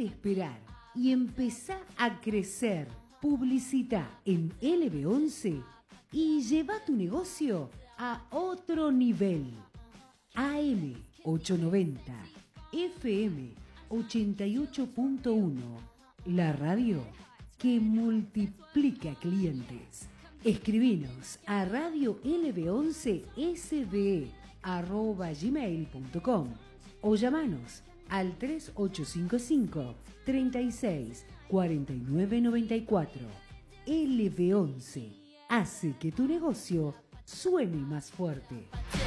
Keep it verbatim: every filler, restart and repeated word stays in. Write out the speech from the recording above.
de esperar y empezá a crecer. Publicita en L B once y lleva tu negocio a otro nivel. A M ochocientos noventa, F M ochenta y ocho punto uno, la radio que multiplica clientes. Escribinos a radio L B once S B arroba gmail punto com o llamanos al tres ocho cinco cinco, treinta y seis, cuarenta y nueve noventa y cuatro. L B once hace que tu negocio suene más fuerte.